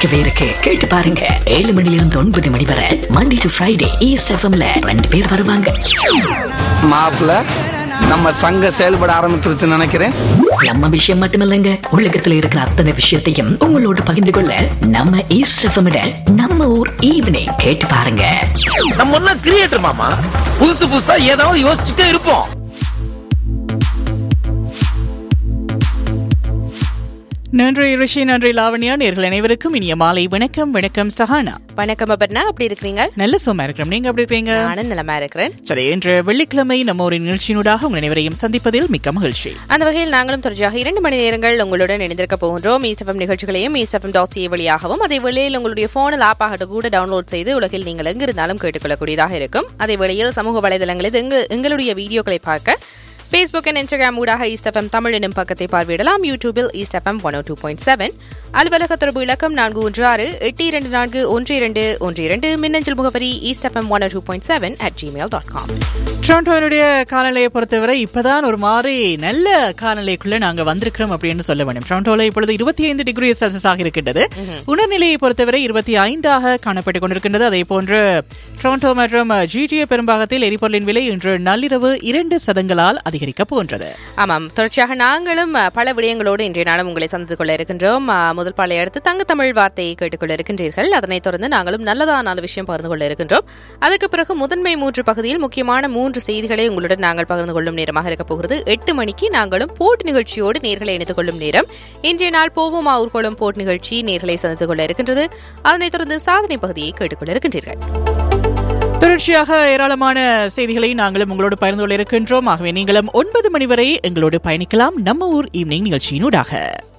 இருக்கவே இருக்கு. கேட்டு பாருங்க. 7 மணிலிருந்து 9 மணி வரை Monday to Friday ஈஸ்ட் எஃப்எம்ல 2 பேர் வருவாங்க. மாப்பிள்ள நம்ம சங்கம் செயல்பட ஆரம்பிச்சிருச்சுன்னு நினைக்கிறேன். நம்ம விஷயம் மட்டுமில்லைங்க, உலகத்துல இருக்கிற அத்தனை விஷயத்தையும் உங்களோட பகிர்ந்து கொள்ள நம்ம ஈஸ்ட் எஃப்எம் நம்ம ஊர் ஈவினிங் கேட்டு பாருங்க. நம்ம என்ன கிரியேட்டர் மாமா, புதுசு புதுசா ஏதாவது யோசிச்சுட்டே இருப்போம். நன்றி ரிஷி, நன்றி லாவண்யா. நேர்கள் அனைவருக்கும் இனிய மாலை வணக்கம். வணக்கம் சஹானா. வணக்கம் அபர்ணா, அப்படி இருக்கிறீங்க? நல்ல சும்மா இருக்கிறோம். நீங்க எப்படி இருக்கீங்க? நானும் நலமா இருக்கிறேன். சரி, இன்று வெள்ளிக்கிழமை நம்ம ஒரு நிகழ்ச்சியினூடாக உங்கள் அனைவரையும் சந்திப்பதில் மிக்க மகிழ்ச்சி. அந்த வகையில் நாங்களும் தொடர்ச்சியாக 2 மணி நேரங்கள் உங்களுடன் இணைந்திருக்க போகின்றோம். ஈஸ்ட்.எஃப்எம் நிகழ்ச்சிகளையும் ஈஸ்ட்.எஃப்எம்.ca வழியாகவும், அதே வேளையில் உங்களுடைய போனில் ஆப்பாக கூட டவுன்லோட் செய்து உலகில் நீங்கள் எங்கிருந்தாலும் கேட்டுக்கொள்ளக்கூடியதாக இருக்கும். அதே வேளையில் சமூக வலைதளங்களில் எங்களுடைய வீடியோக்களை பார்க்க Facebook and Instagram ஊடாக ஈஸ்ட்.எஃப்எம் தமிழ் எனும் பக்கத்தை பார்வையிடலாம். யூடியூபில் ஈஸ்ட்.எஃப்எம் 102.7, அலுவலக தொடர்பு இலக்கம் 4168211212, மின்னஞ்சல் முகவரி ஈஸ்ட்.எஃப்எம் 102.7 டொரண்டோனுடைய காலநிலையை பொறுத்தவரை இப்பதான் ஒரு மாதிரி நல்ல காலநிலைக்குள்ள நாங்க வந்திருக்கிறோம் அப்படின்னு சொல்ல வேண்டும். டொரண்டோல இப்பொழுது 25 டிகிரி செல்சியஸ் ஆக இருக்கின்றது. உணர்நிலையை பொறுத்தவரை 25 காணப்பட்டுக் கொண்டிருக்கின்றது. அதே போன்று டொரண்டோ மற்றும் GTA பெரும்பாகத்தில் எரிபொருளின் விலை இன்று நள்ளிரவு 2% அதிகரிக்க போன்றது. ஆமாம், தொடர்ச்சியாக நாங்களும் பல விடயங்களோடு இன்றைய நாளும் உங்களை சந்தித்துக் கொள்ள இருக்கின்றோம். முதல் பாலை அடுத்து தங்க தமிழ் வார்த்தையை கேட்டுக்கொள்ள இருக்கின்றீர்கள். அதனைத் தொடர்ந்து நாங்களும் நல்லதான 4 விஷயம் பகிர்ந்து கொள்ள இருக்கின்றோம். அதற்கு பிறகு முதன்மை 3 பகுதியில் முக்கியமான 3 செய்திகளை உங்களுடன் நாங்கள் பகிர்ந்து கொள்ளும் நேரமாக இருக்க போகிறது. 8 மணிக்கு நாங்களும் போட் நிகழ்ச்சியோடு நேர்களை இணைத்துக் கொள்ளும் நேரம். இன்றைய நாள் போவோமா ஊர்கோளம் போட் நிகழ்ச்சி நேர்களை சந்தித்துக் கொள்ள இருக்கின்றது. அதனைத் தொடர்ந்து சாதனை பகுதியை கேட்டுக்கொள்ள இருக்கின்றீர்கள். தொடர்ச்சியாக ஏராளமான செய்திகளை நாங்களும் உங்களோடு பகிர்ந்து கொள்ள இருக்கின்றோம். ஆகவே நீங்களும் 9 மணி வரை எங்களோடு பயணிக்கலாம் நம்ம ஊர் ஈவினிங் நிகழ்ச்சியினூடாக.